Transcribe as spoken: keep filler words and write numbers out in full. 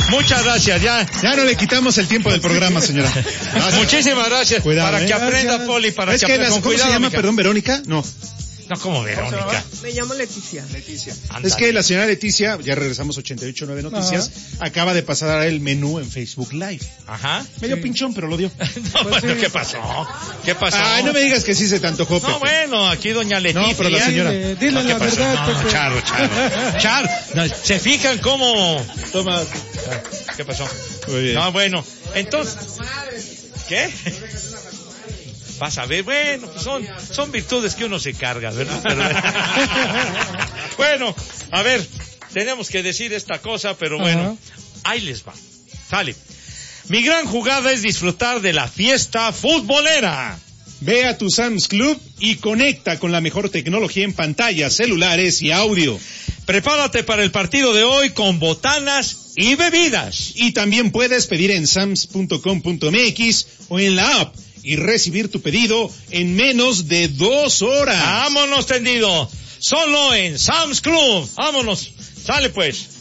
Muchas gracias, ya. Ya no le quitamos el tiempo del programa, señora. Gracias. Muchísimas gracias. Cuidado, para eh. que aprenda, Gracias. Poli, para es que que aprenda. las, Con ¿cómo cuidado, se llama? mija. Perdón, Verónica. No. No, como Verónica. Me llamo Leticia. Leticia. Ándale. Es que la señora Leticia, ya regresamos ochenta y ocho nueve Noticias, acaba de pasar el menú en Facebook Live. Ajá. Medio Sí. pinchón, pero lo dio. No, bueno, ¿qué pasó? ¿Qué pasó? Ay, no me digas que sí se te antojó, Pepe. No, bueno, aquí doña Leticia. No, pero la señora. Dile, dile No, ¿qué la pasó? verdad, No, Pepe. Charo, Charo. Charo, no, ¿se fijan cómo? Toma. ¿Qué pasó? Muy bien. No, bueno, entonces, ¿qué? Vas a ver, bueno, pues son, son virtudes que uno se carga, ¿verdad? Pero, bueno, a ver, tenemos que decir esta cosa, pero bueno, ahí les va. Sale. Mi gran jugada es disfrutar de la fiesta futbolera. Ve a tu Sam's Club y conecta con la mejor tecnología en pantallas, celulares y audio. Prepárate para el partido de hoy con botanas y bebidas. Y también puedes pedir en sams punto com punto m x o en la app y recibir tu pedido en menos de dos horas. Vámonos tendido. Solo en Sam's Club. Vámonos. Sale pues.